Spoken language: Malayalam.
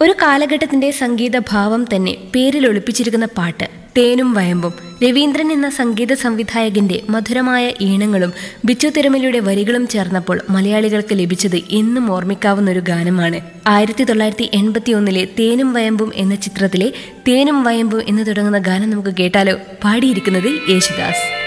ഒരു കാലഘട്ടത്തിന്റെ സംഗീത ഭാവം തന്നെ പേരിൽ ഒളിപ്പിച്ചിരിക്കുന്ന പാട്ട് തേനും വയമ്പും. രവീന്ദ്രൻ എന്ന സംഗീത സംവിധായകന്റെ മധുരമായ ഈണങ്ങളും ബിച്ചു തിരുമലയുടെ വരികളും ചേർന്നപ്പോൾ മലയാളികൾക്ക് ലഭിച്ചത് എന്നും ഓർമ്മിക്കാവുന്ന ഒരു ഗാനമാണ്. 1981 തേനും വയമ്പും എന്ന ചിത്രത്തിലെ തേനും വയമ്പും എന്ന് തുടങ്ങുന്ന ഗാനം നമുക്ക് കേട്ടാലോ? പാടിയിരിക്കുന്നത് യേശുദാസ്.